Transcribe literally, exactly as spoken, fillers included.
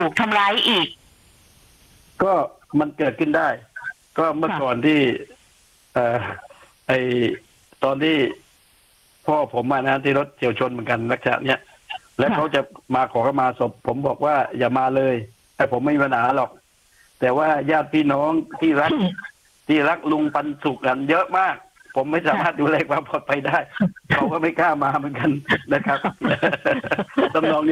ถูกทำร้ายอีกก็มันเกิดขึ้นได้ก็เมื่อก่อนที่เอ่อไอตอนที่พ่อผมมานะที่รถเฉียวชนเหมือนกันลักษณะเนี้ยแล้วเขาจะมาขอเข้ามาศพผมบอกว่าอย่ามาเลยแต่ผมไม่มีปัญหาหรอกแต่ว่าญาติพี่น้องที่รักที่รักลุงปันสุขกันเยอะมากผมไม่สามารถดูแลความปลอดภัยได้เขาก็ไม่กล้ามาเหมือนกันนะครับตำนอง